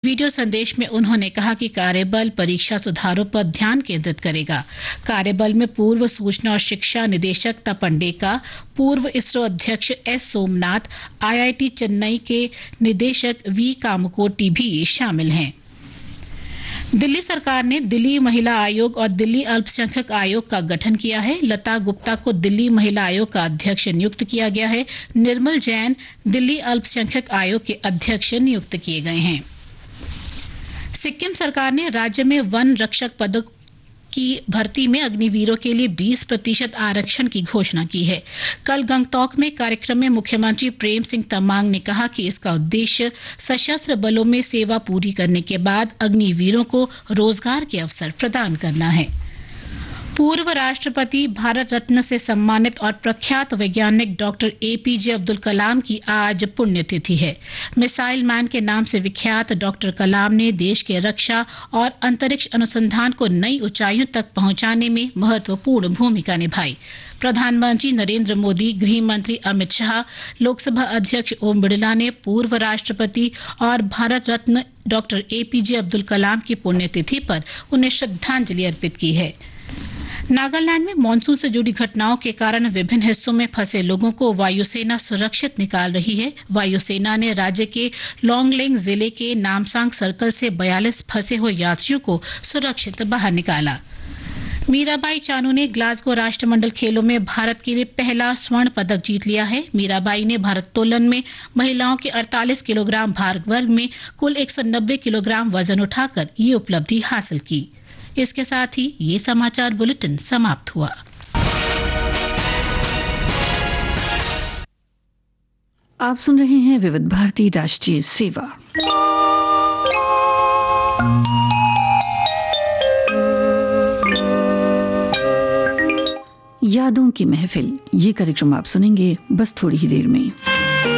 Video संदेश में उन्होंने कहा कि कार्यबल परीक्षा सुधारों पर ध्यान केंद्रित करेगा। कार्यबल में पूर्व सूचना और शिक्षा निदेशक तपन डेका, पूर्व इसरो अध्यक्ष एस सोमनाथ, आईआईटी चेन्नई के निदेशक वी कामकोटी भी शामिल हैं। दिल्ली सरकार ने दिल्ली महिला आयोग और दिल्ली अल्पसंख्यक आयोग का गठन किया है। लता गुप्ता को दिल्ली महिला आयोग का अध्यक्ष नियुक्त किया गया है। निर्मल जैन दिल्ली अल्पसंख्यक आयोग के अध्यक्ष नियुक्त किए गए हैं। सिक्किम सरकार ने राज्य में वन रक्षक पदक की भर्ती में अग्निवीरों के लिए 20% आरक्षण की घोषणा की है। कल गंगटोक में कार्यक्रम में मुख्यमंत्री प्रेम सिंह तमांग ने कहा कि इसका उद्देश्य सशस्त्र बलों में सेवा पूरी करने के बाद अग्निवीरों को रोजगार के अवसर प्रदान करना है। पूर्व राष्ट्रपति भारत रत्न से सम्मानित और प्रख्यात वैज्ञानिक डॉक्टर एपीजे अब्दुल कलाम की आज पुण्यतिथि है। मिसाइल मैन के नाम से विख्यात डॉक्टर कलाम ने देश के रक्षा और अंतरिक्ष अनुसंधान को नई ऊंचाइयों तक पहुंचाने में महत्वपूर्ण भूमिका निभाई। प्रधानमंत्री नरेंद्र मोदी, गृह मंत्री अमित शाह, लोकसभा अध्यक्ष ओम बिरला ने पूर्व राष्ट्रपति और भारत रत्न डॉक्टर एपीजे अब्दुल कलाम की पुण्यतिथि पर उन्हें श्रद्धांजलि अर्पित की है। नागालैंड में मानसून से जुड़ी घटनाओं के कारण विभिन्न हिस्सों में फंसे लोगों को वायुसेना सुरक्षित निकाल रही है। वायुसेना ने राज्य के लोंगलेंग जिले के नामसांग सर्कल से 42 फंसे हुए यात्रियों को सुरक्षित बाहर निकाला। मीराबाई चानू ने ग्लासगो राष्ट्रमंडल खेलों में भारत के लिए पहला स्वर्ण पदक जीत लिया है। मीराबाई ने भारोत्तोलन में महिलाओं के 48 किलोग्राम भार वर्ग में कुल 190 किलोग्राम वजन उठाकर ये उपलब्धि हासिल की। इसके साथ ही ये समाचार बुलेटिन समाप्त हुआ। आप सुन रहे हैं विविध भारती राष्ट्रीय सेवा। यादों की महफिल, ये कार्यक्रम आप सुनेंगे बस थोड़ी ही देर में।